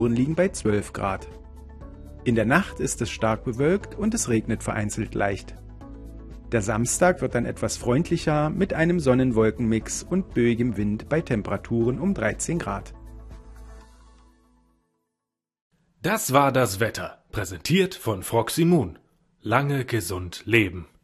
liegen bei 12 Grad. In der Nacht ist es stark bewölkt und es regnet vereinzelt leicht. Der Samstag wird dann etwas freundlicher mit einem Sonne-Wolken-Mix und böigem Wind bei Temperaturen um 13 Grad. Das war das Wetter, präsentiert von Froxy Moon. Lange gesund leben.